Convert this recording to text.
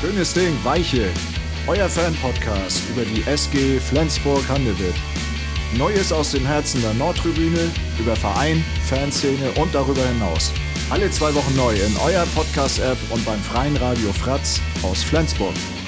Schönes Ding, Weiche. Euer Fan-Podcast über die SG Flensburg-Handewitt. Neues aus dem Herzen der Nordtribüne, über Verein, Fanszene und darüber hinaus. Alle 2 Wochen neu in eurer Podcast-App und beim freien Radio Fratz aus Flensburg.